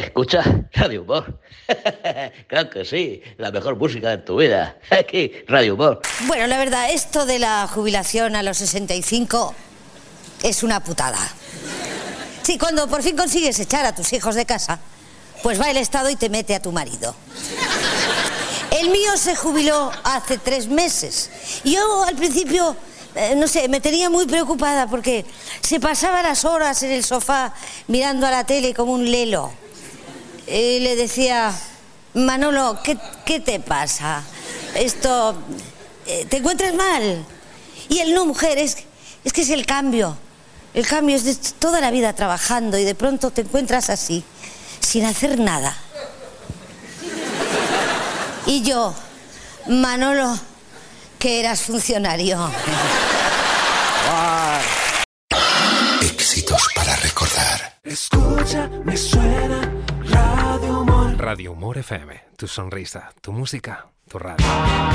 Escucha Radio Humor. Claro que sí, la mejor música de tu vida. Aquí, Radio Humor. Bueno, la verdad, esto de la jubilación a los 65 es una putada. Sí, cuando por fin consigues echar a tus hijos de casa, pues va el Estado y te mete a tu marido. El mío se jubiló hace 3 meses. Yo al principio, no sé, me tenía muy preocupada porque se pasaba las horas en el sofá mirando a la tele como un lelo. Y le decía, Manolo, ¿qué te pasa? ¿Te encuentras mal? Y él, no, mujer, es que es el cambio. El cambio es de toda la vida trabajando y de pronto te encuentras así, sin hacer nada. Y yo, Manolo, que eras funcionario. Éxitos para recordar. Escucha, me suena Radio Humor. Radio Humor FM, tu sonrisa, tu música, tu radio.